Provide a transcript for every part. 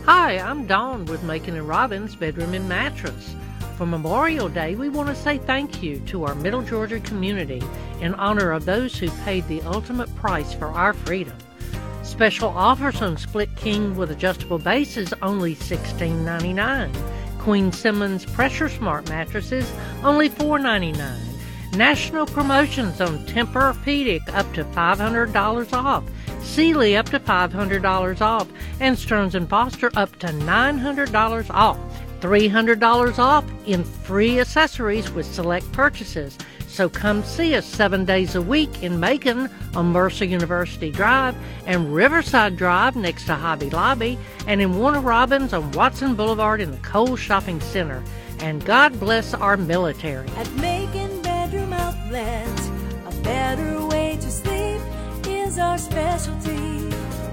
Hi, I'm Dawn with Macon and Robbins Bedroom and Mattress. For Memorial Day, we want to say thank you to our Middle Georgia community in honor of those who paid the ultimate price for our freedom. Special offers on Split King with adjustable bases only $16.99. Queen Simmons Pressure Smart mattresses only $4.99. National promotions on Tempur-Pedic up to $500 off. Sealy up to $500 off, and Stearns & Foster up to $900 off. $300 off in free accessories with select purchases. So come see us 7 days a week in Macon on Mercer University Drive and Riverside Drive next to Hobby Lobby, and in Warner Robins on Watson Boulevard in the Kohl's Shopping Center. And God bless our military. At Macon Bedroom Outlet, a better way to sleep is our specialty.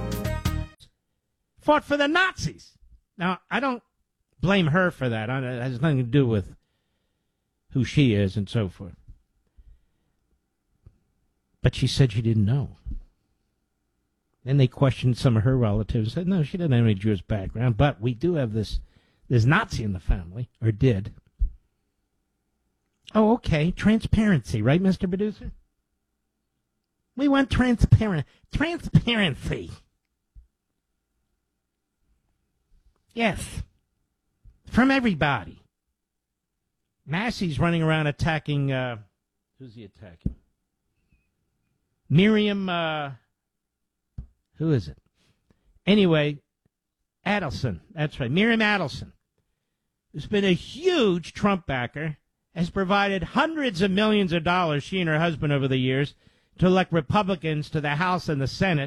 Fought for the Nazis. Now, I don't blame her for that. It has nothing to do with who she is and so forth. But she said she didn't know. Then they questioned some of her relatives. Said, no, she doesn't have any Jewish background. But we do have this Nazi in the family, or did. Oh, okay. Transparency, right, Mr. Producer? We want transparency. Yes. From everybody. Massey's running around attacking, who's he attacking? Miriam, who is it? Anyway, Adelson. That's right. Miriam Adelson, who's been a huge Trump backer, has provided hundreds of millions of dollars, she and her husband, over the years, to elect Republicans to the House and the Senate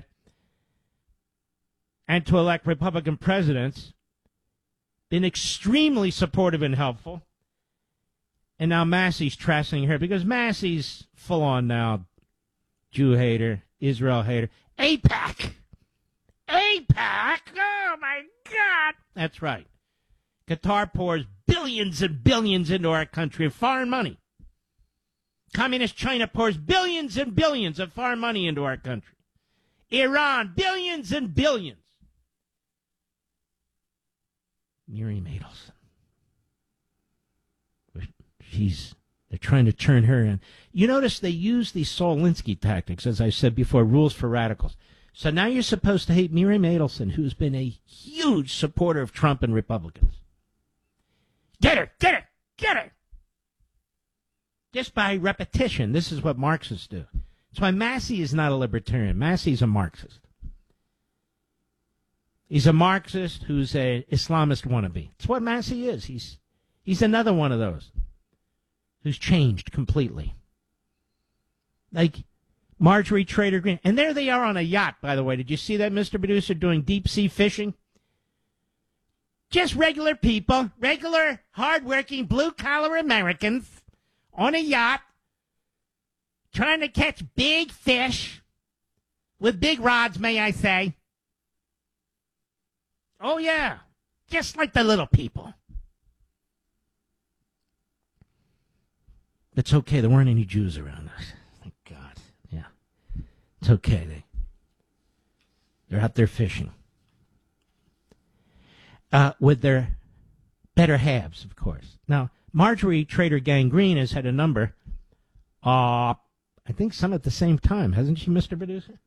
and to elect Republican presidents. Been extremely supportive and helpful. And now Massey's trashing her because Massey's full on now Jew hater, Israel hater. AIPAC! AIPAC! Oh, my God! That's right. Qatar pours billions and billions into our country of foreign money. Communist China pours billions and billions of foreign money into our country. Iran, billions and billions. Miriam Adelson. They're trying to turn her in. You notice they use these Saul Alinsky tactics, as I said before, rules for radicals. So now you're supposed to hate Miriam Adelson, who's been a huge supporter of Trump and Republicans. Get her! Get her! Get her! Just by repetition, this is what Marxists do. That's why Massey is not a libertarian. Massey's a Marxist. He's a Marxist who's an Islamist wannabe. That's what Massey is. He's another one of those who's changed completely. Like Marjorie Trader Greene. And there they are on a yacht, by the way. Did you see that, Mr. Producer, doing deep-sea fishing? Just regular people, regular, hard-working, blue-collar Americans on a yacht trying to catch big fish with big rods, may I say. Oh, yeah, just like the little people. It's okay. There weren't any Jews around us. Thank God. Yeah. It's okay. They're out there fishing. With their better halves, of course. Now, Marjorie Trader Gang Green has had a number, I think some at the same time. Hasn't she, Mr. Producer?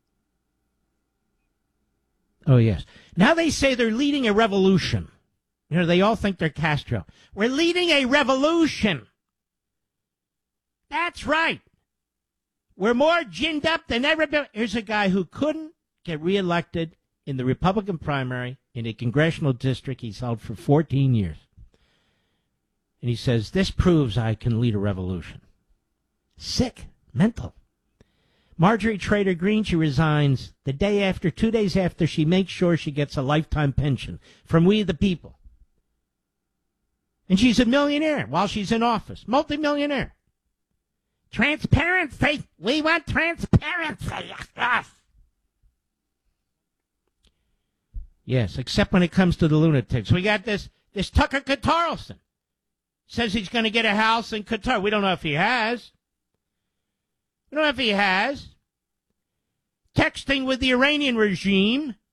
Oh, yes. Now they say they're leading a revolution. You know, they all think they're Castro. We're leading a revolution. That's right. We're more ginned up than ever before. Here's a guy who couldn't get reelected in the Republican primary in a congressional district he's held for 14 years. And he says, this proves I can lead a revolution. Sick. Mental. Marjorie Trader Greene, she resigns the day after, 2 days after she makes sure she gets a lifetime pension from We the People. And she's a millionaire while she's in office. Multimillionaire. Transparency. We want transparency. Yes. Yes, except when it comes to the lunatics. We got this Tucker Carlson. Says he's going to get a house in Qatar. We don't know if he has. We don't know if he has. Texting with the Iranian regime